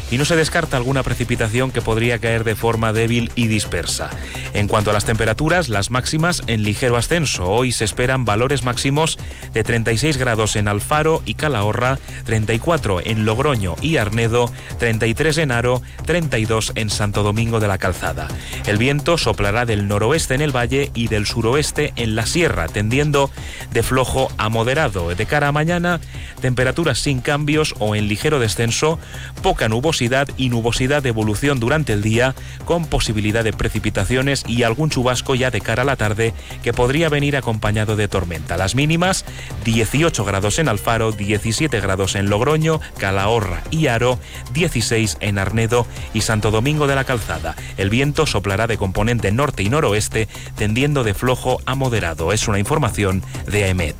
y no se descarta alguna precipitación que podría caer de forma débil y dispersa. En cuanto a las temperaturas, las máximas en ligero ascenso. Hoy se esperan valores máximos de 36 grados en Alfaro y Calahorra, 34 en Logroño y Arnedo, 33 en Haro, 32 en Santo Domingo de la Calzada. El viento soplará del noroeste en el valle y del suroeste en la sierra, tendiendo de flojo a moderado. De cara a mañana, temperaturas sin cambios o en ligero descenso, poca nubosidad y nubosidad de evolución durante el día, con posibilidad de precipitaciones y algún chubasco ya de cara a la tarde que podría venir acompañado de tormenta. Las mínimas, 18 grados en Alfaro, 17 grados en Logroño, Calahorra y Haro, 16 en Arnedo y Santo Domingo de la Calzada. El viento soplará de componente norte y noroeste, tendiendo de flojo a moderado. Es una información de AEMET.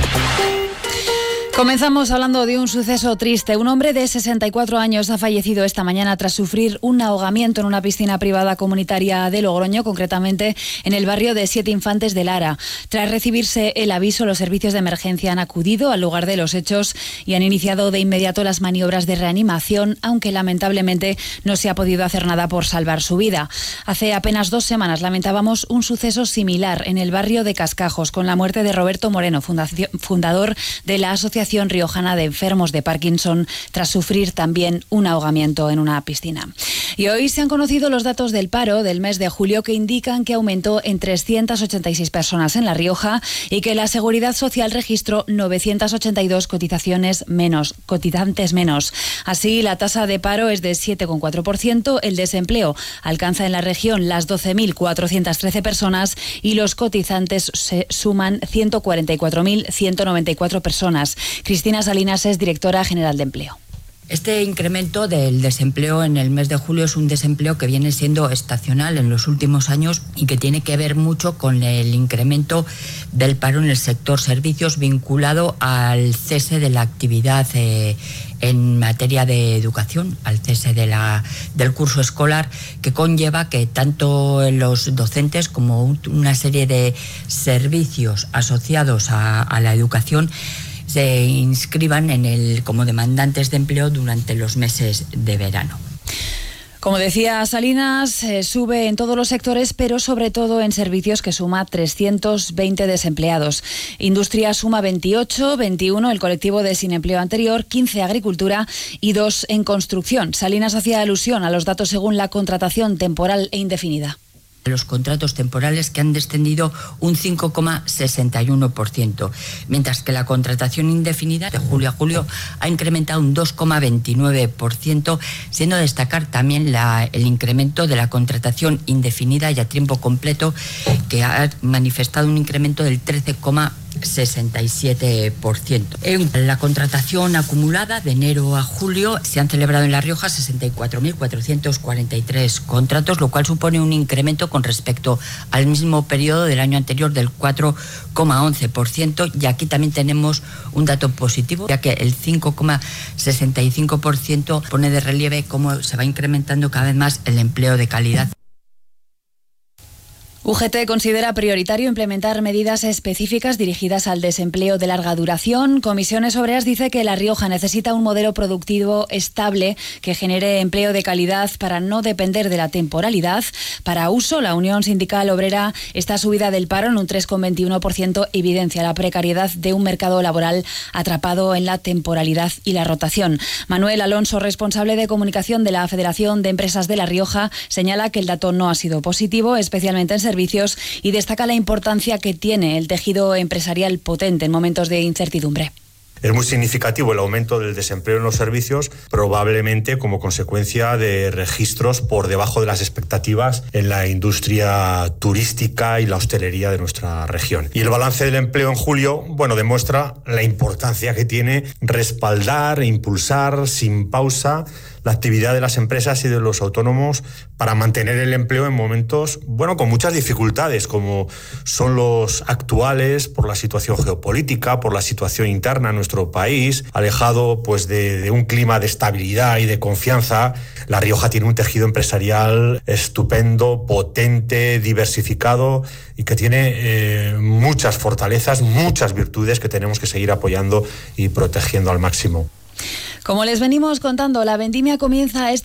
Comenzamos hablando de un suceso triste. Un hombre de 64 años ha fallecido esta mañana tras sufrir un ahogamiento en una piscina privada comunitaria de Logroño, concretamente en el barrio de Siete Infantes de Lara. Tras recibirse el aviso, los servicios de emergencia han acudido al lugar de los hechos y han iniciado de inmediato las maniobras de reanimación, aunque lamentablemente no se ha podido hacer nada por salvar su vida. Hace apenas 2 semanas lamentábamos un suceso similar en el barrio de Cascajos, con la muerte de Roberto Moreno, fundador de la Asociación Riojana de Enfermos de Parkinson, tras sufrir también un ahogamiento en una piscina. Y hoy se han conocido los datos del paro del mes de julio, que indican que aumentó en 386 personas en La Rioja y que la Seguridad Social registró 982 cotizantes menos. Así, la tasa de paro es de 7,4%, el desempleo alcanza en la región las 12.413 personas y los cotizantes se suman 144.194 personas. Cristina Salinas es directora general de Empleo. Este incremento del desempleo en el mes de julio es un desempleo que viene siendo estacional en los últimos años y que tiene que ver mucho con el incremento del paro en el sector servicios vinculado al cese de la actividad en materia de educación, al cese del curso escolar, que conlleva que tanto los docentes como una serie de servicios asociados a la educación se inscriban como demandantes de empleo durante los meses de verano. Como decía Salinas, sube en todos los sectores, pero sobre todo en servicios, que suma 320 desempleados. Industria suma 28, 21 el colectivo de sin empleo anterior, 15 agricultura y 2 en construcción. Salinas hacía alusión a los datos según la contratación temporal e indefinida. Los contratos temporales, que han descendido un 5,61%, mientras que la contratación indefinida de julio a julio ha incrementado un 2,29%, siendo destacar también el incremento de la contratación indefinida y a tiempo completo, que ha manifestado un incremento del 13,67%. En la contratación acumulada de enero a julio se han celebrado en La Rioja 64.443 contratos, lo cual supone un incremento con respecto al mismo periodo del año anterior del 4,11%, y aquí también tenemos un dato positivo, ya que el 5,65% pone de relieve cómo se va incrementando cada vez más el empleo de calidad. UGT considera prioritario implementar medidas específicas dirigidas al desempleo de larga duración. Comisiones Obreras dice que La Rioja necesita un modelo productivo estable que genere empleo de calidad para no depender de la temporalidad. Para Uso, la Unión Sindical Obrera, esta subida del paro en un 3,21% evidencia la precariedad de un mercado laboral atrapado en la temporalidad y la rotación. Manuel Alonso, responsable de comunicación de la Federación de Empresas de La Rioja, señala que el dato no ha sido positivo, especialmente en servicios, y destaca la importancia que tiene el tejido empresarial potente en momentos de incertidumbre. Es muy significativo el aumento del desempleo en los servicios, probablemente como consecuencia de registros por debajo de las expectativas en la industria turística y la hostelería de nuestra región. Y el balance del empleo en julio, demuestra la importancia que tiene respaldar e impulsar sin pausa la actividad de las empresas y de los autónomos para mantener el empleo en momentos, con muchas dificultades, como son los actuales, por la situación geopolítica, por la situación interna en nuestro país, alejado de un clima de estabilidad y de confianza. La Rioja tiene un tejido empresarial estupendo, potente, diversificado y que tiene muchas fortalezas, muchas virtudes que tenemos que seguir apoyando y protegiendo al máximo. Como les venimos contando, la vendimia comienza